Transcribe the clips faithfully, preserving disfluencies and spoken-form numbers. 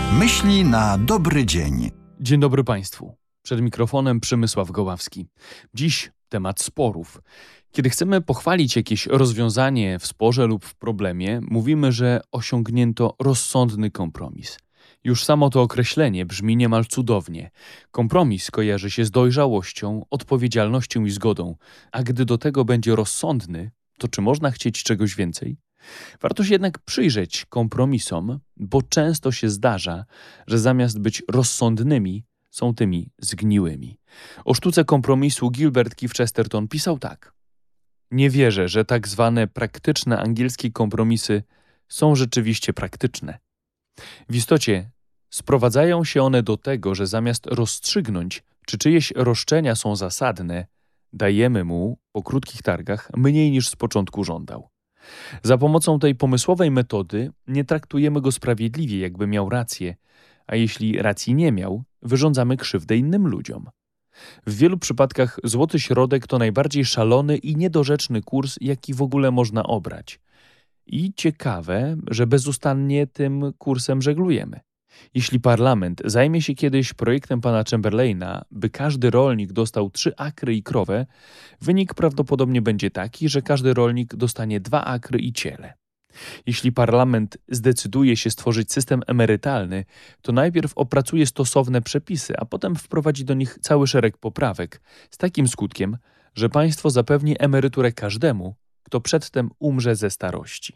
Myśli na dobry dzień. Dzień dobry Państwu. Przed mikrofonem Przemysław Goławski. Dziś temat sporów. Kiedy chcemy pochwalić jakieś rozwiązanie w sporze lub w problemie, mówimy, że osiągnięto rozsądny kompromis. Już samo to określenie brzmi niemal cudownie. Kompromis kojarzy się z dojrzałością, odpowiedzialnością i zgodą, a gdy do tego będzie rozsądny, to czy można chcieć czegoś więcej? Warto się jednak przyjrzeć kompromisom, bo często się zdarza, że zamiast być rozsądnymi, są tymi zgniłymi. O sztuce kompromisu Gilbert Keith Chesterton pisał tak. Nie wierzę, że tak zwane praktyczne angielskie kompromisy są rzeczywiście praktyczne. W istocie sprowadzają się one do tego, że zamiast rozstrzygnąć, czy czyjeś roszczenia są zasadne, dajemy mu, po krótkich targach, mniej niż z początku żądał. Za pomocą tej pomysłowej metody nie traktujemy go sprawiedliwie, jakby miał rację, a jeśli racji nie miał, wyrządzamy krzywdę innym ludziom. W wielu przypadkach złoty środek to najbardziej szalony i niedorzeczny kurs, jaki w ogóle można obrać. I ciekawe, że bezustannie tym kursem żeglujemy. Jeśli parlament zajmie się kiedyś projektem pana Chamberlaina, by każdy rolnik dostał trzy akry i krowę, wynik prawdopodobnie będzie taki, że każdy rolnik dostanie dwa akry i ciele. Jeśli parlament zdecyduje się stworzyć system emerytalny, to najpierw opracuje stosowne przepisy, a potem wprowadzi do nich cały szereg poprawek, z takim skutkiem, że państwo zapewni emeryturę każdemu, kto przedtem umrze ze starości.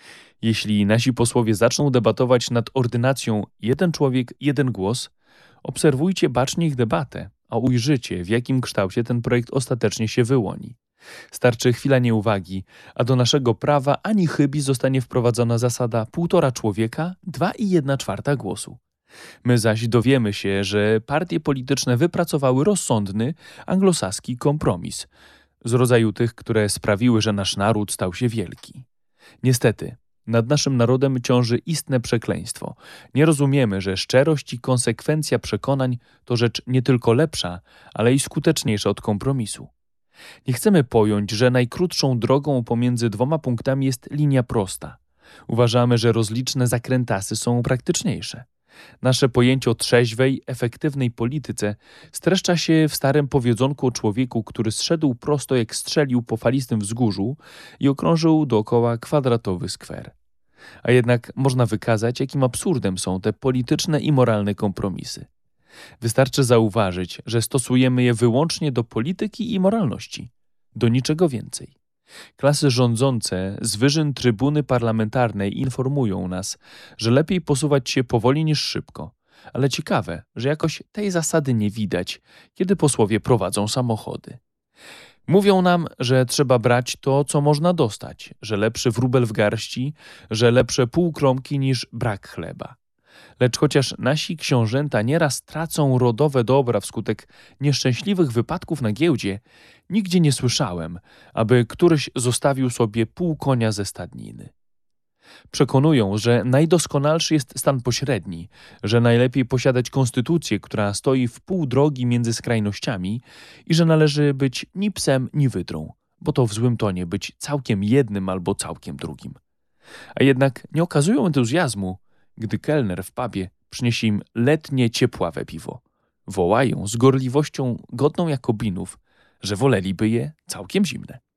Jeśli nasi posłowie zaczną debatować nad ordynacją jeden człowiek, jeden głos, obserwujcie bacznie ich debatę, a ujrzycie, w jakim kształcie ten projekt ostatecznie się wyłoni. Starczy chwila nieuwagi, a do naszego prawa ani chybi zostanie wprowadzona zasada półtora człowieka, dwa i jedna czwarta głosu. My zaś dowiemy się, że partie polityczne wypracowały rozsądny, anglosaski kompromis, z rodzaju tych, które sprawiły, że nasz naród stał się wielki. Niestety, nad naszym narodem ciąży istne przekleństwo. Nie rozumiemy, że szczerość i konsekwencja przekonań to rzecz nie tylko lepsza, ale i skuteczniejsza od kompromisu. Nie chcemy pojąć, że najkrótszą drogą pomiędzy dwoma punktami jest linia prosta. Uważamy, że rozliczne zakrętasy są praktyczniejsze. Nasze pojęcie o trzeźwej, efektywnej polityce streszcza się w starym powiedzonku o człowieku, który zszedł prosto jak strzelił po falistym wzgórzu i okrążył dookoła kwadratowy skwer. A jednak można wykazać, jakim absurdem są te polityczne i moralne kompromisy. Wystarczy zauważyć, że stosujemy je wyłącznie do polityki i moralności, do niczego więcej. Klasy rządzące z wyżyn trybuny parlamentarnej informują nas, że lepiej posuwać się powoli niż szybko, ale ciekawe, że jakoś tej zasady nie widać, kiedy posłowie prowadzą samochody. Mówią nam, że trzeba brać to, co można dostać, że lepszy wróbel w garści, że lepsze pół kromki niż brak chleba. Lecz chociaż nasi książęta nieraz tracą rodowe dobra wskutek nieszczęśliwych wypadków na giełdzie, nigdzie nie słyszałem, aby któryś zostawił sobie pół konia ze stadniny. Przekonują, że najdoskonalszy jest stan pośredni, że najlepiej posiadać konstytucję, która stoi w pół drogi między skrajnościami i że należy być ni psem, ni wydrą, bo to w złym tonie być całkiem jednym albo całkiem drugim. A jednak nie okazują entuzjazmu, gdy kelner w pubie przyniesie im letnie ciepławe piwo. Wołają z gorliwością godną Jakobinów, że woleliby je całkiem zimne.